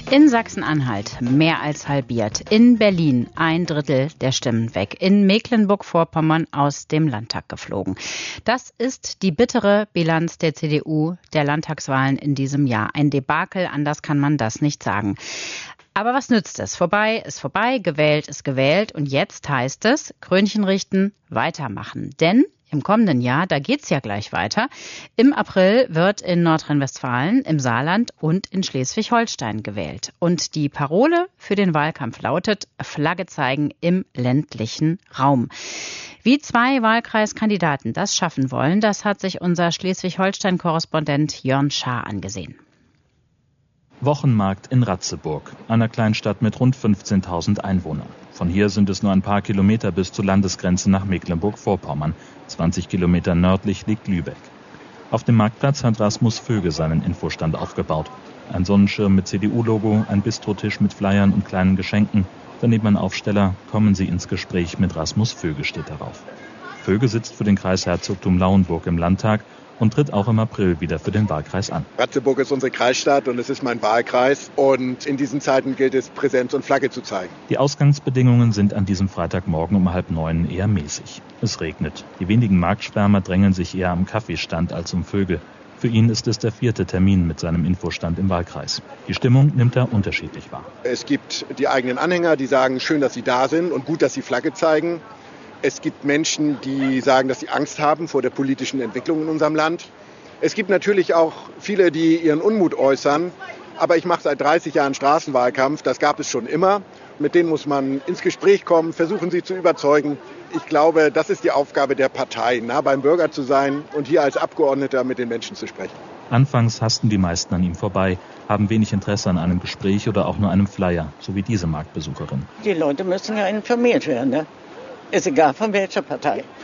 In Sachsen-Anhalt mehr als halbiert. In Berlin 1/3 der Stimmen weg. In Mecklenburg-Vorpommern aus dem Landtag geflogen. Das ist die bittere Bilanz der CDU der Landtagswahlen in diesem Jahr. Ein Debakel, anders kann man das nicht sagen. Aber was nützt es? Vorbei ist vorbei, gewählt ist gewählt. Und jetzt heißt es, Krönchen richten, weitermachen. Denn im kommenden Jahr, da geht's ja gleich weiter. Im April wird in Nordrhein-Westfalen, im Saarland und in Schleswig-Holstein gewählt. Und die Parole für den Wahlkampf lautet, Flagge zeigen im ländlichen Raum. Wie 2 Wahlkreiskandidaten das schaffen wollen, das hat sich unser Schleswig-Holstein-Korrespondent Jörn Schaar angesehen. Wochenmarkt in Ratzeburg, einer Kleinstadt mit rund 15.000 Einwohnern. Von hier sind es nur ein paar Kilometer bis zur Landesgrenze nach Mecklenburg-Vorpommern. 20 Kilometer nördlich liegt Lübeck. Auf dem Marktplatz hat Rasmus Vöge seinen Infostand aufgebaut. Ein Sonnenschirm mit CDU-Logo, ein Bistrotisch mit Flyern und kleinen Geschenken. Daneben ein Aufsteller, kommen Sie ins Gespräch mit Rasmus Vöge, steht darauf. Vöge sitzt für den Kreis Herzogtum Lauenburg im Landtag und tritt auch im April wieder für den Wahlkreis an. Ratzeburg ist unsere Kreisstadt und es ist mein Wahlkreis. Und in diesen Zeiten gilt es, Präsenz und Flagge zu zeigen. Die Ausgangsbedingungen sind an diesem Freitagmorgen um 8:30 eher mäßig. Es regnet. Die wenigen Marktschwärmer drängen sich eher am Kaffeestand als um Vöge. Für ihn ist es der 4. Termin mit seinem Infostand im Wahlkreis. Die Stimmung nimmt er unterschiedlich wahr. Es gibt die eigenen Anhänger, die sagen, schön, dass sie da sind und gut, dass sie Flagge zeigen. Es gibt Menschen, die sagen, dass sie Angst haben vor der politischen Entwicklung in unserem Land. Es gibt natürlich auch viele, die ihren Unmut äußern. Aber ich mache seit 30 Jahren Straßenwahlkampf. Das gab es schon immer. Mit denen muss man ins Gespräch kommen, versuchen sie zu überzeugen. Ich glaube, das ist die Aufgabe der Partei, nah beim Bürger zu sein und hier als Abgeordneter mit den Menschen zu sprechen. Anfangs hassten die meisten an ihm vorbei, haben wenig Interesse an einem Gespräch oder auch nur einem Flyer, so wie diese Marktbesucherin. Die Leute müssen ja informiert werden, ne? Ist egal von welcher Partei.